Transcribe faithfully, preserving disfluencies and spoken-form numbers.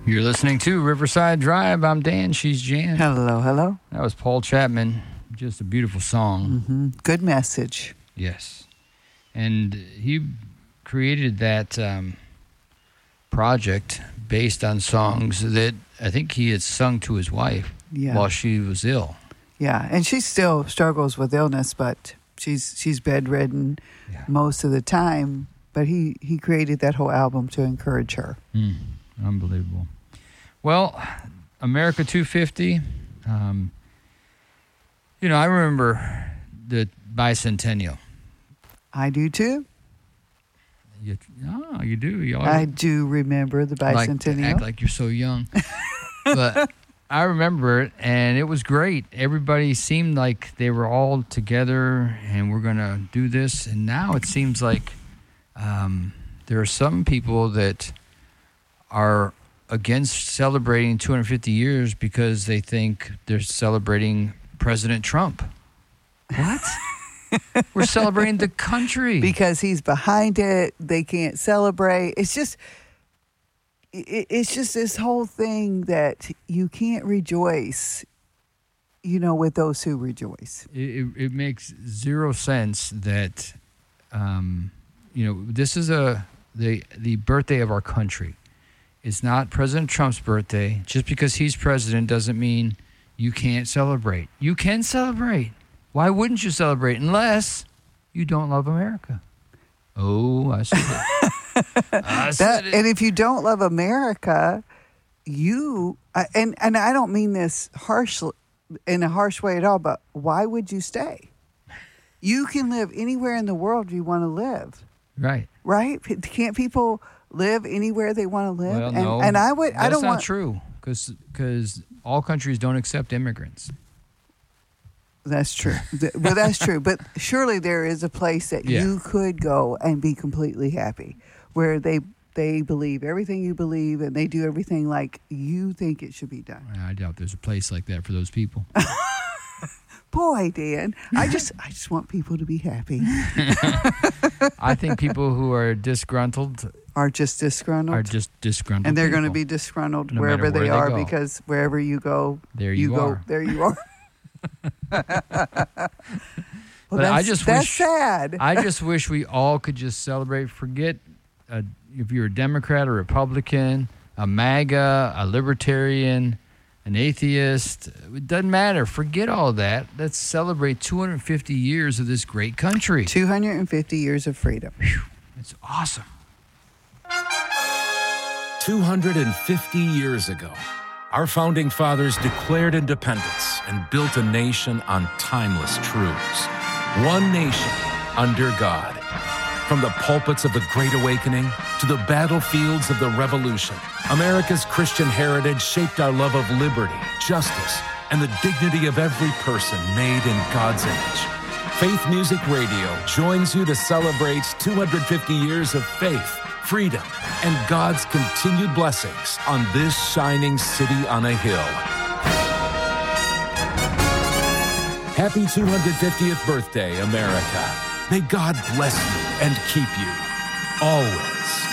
You're listening to Riverside Drive. I'm Dan. She's Jan. Hello, hello. That was Paul Chapman. Just a beautiful song. Mm-hmm. Good message. Yes. And he created that um, project based on songs that I think he had sung to his wife yeah. while she was ill. Yeah, and she still struggles with illness, but she's she's bedridden yeah. most of the time. But he, he created that whole album to encourage her. Mm, unbelievable. Well, America two fifty, um, you know, I remember the bicentennial. I do too. You, oh, you do? You always, I do remember the bicentennial. Like, act like you're so young. But I remember it, and it was great. Everybody seemed like they were all together, and we're going to do this. And now it seems like um, there are some people that are against celebrating two hundred fifty years because they think they're celebrating President Trump. What? We're celebrating the country. Because he's behind it. They can't celebrate. It's just, it, it's just this whole thing that you can't rejoice, you know, with those who rejoice. It, it, it makes zero sense that, um, you know, this is a the the birthday of our country. It's not President Trump's birthday. Just because he's president doesn't mean you can't celebrate. You can celebrate. Why wouldn't you celebrate unless you don't love America? Oh, I said it. I said that, it. And if you don't love America, you, and, and I don't mean this harsh, in a harsh way at all, but why would you stay? You can live anywhere in the world you want to live. Right. Right? Can't people live anywhere they want to live? Well, and, no, and I would. That's I don't not want, true because because all countries don't accept immigrants. That's true. Well, that's true. But surely there is a place that yeah. you could go and be completely happy, where they they believe everything you believe and they do everything like you think it should be done. I doubt there's a place like that for those people. Boy, Dan, I just I just want people to be happy. I think people who are disgruntled are just disgruntled. Are just disgruntled. And they're people. going to be disgruntled no wherever where they, they are go. Because wherever you go, there you, you go. are. There you are. well, but that's, I just that's wish, sad. I just wish we all could just celebrate. Forget uh, if you're a Democrat or Republican, a MAGA, a libertarian, an atheist. It doesn't matter. Forget all that. Let's celebrate two hundred fifty years of this great country. two hundred fifty years of freedom. Whew, it's awesome. two hundred fifty years ago, our founding fathers declared independence and built a nation on timeless truths. One nation under God. From the pulpits of the Great Awakening to the battlefields of the Revolution, America's Christian heritage shaped our love of liberty, justice, and the dignity of every person made in God's image. Faith Music Radio joins you to celebrate two hundred fifty years of faith, freedom, and God's continued blessings on this shining city on a hill. Happy two hundred fiftieth birthday, America. May God bless you and keep you always.